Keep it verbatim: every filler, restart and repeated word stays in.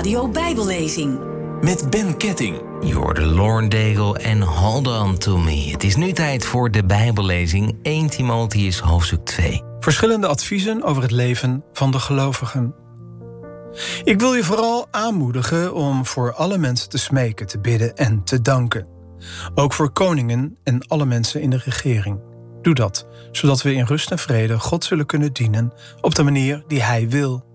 Radio Bijbellezing. Met Ben Ketting. Je hoorde Lauren Daigle en Hold On To Me. Het is nu tijd voor de Bijbellezing. Eerste Timotheüs hoofdstuk twee. Verschillende adviezen over het leven van de gelovigen. Ik wil je vooral aanmoedigen om voor alle mensen te smeken, te bidden en te danken. Ook voor koningen en alle mensen in de regering. Doe dat, zodat we in rust en vrede God zullen kunnen dienen op de manier die Hij wil.